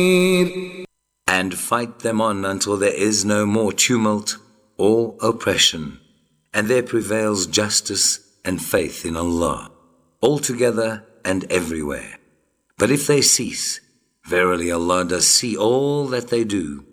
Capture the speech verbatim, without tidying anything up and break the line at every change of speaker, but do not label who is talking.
And fight them on until there is no more tumult or oppression, and there prevails justice and faith in Allah, altogether and everywhere. But if they cease, verily Allah does see all that they do.